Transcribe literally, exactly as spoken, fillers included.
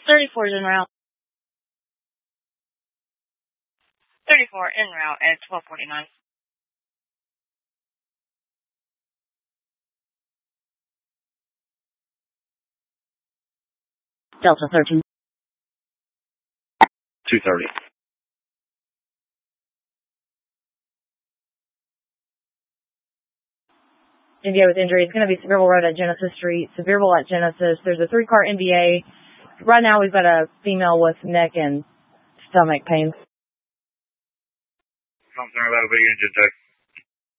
thirty-four is en route. thirty-four en route at twelve forty-nine. Delta thirteen. two thirty. N B A with injury. It's going to be Sevierville Road at Genesis Street. Sevierville at Genesis. There's a three-car N B A. Right now we've got a female with neck and stomach pain. Something that'll be engine tech.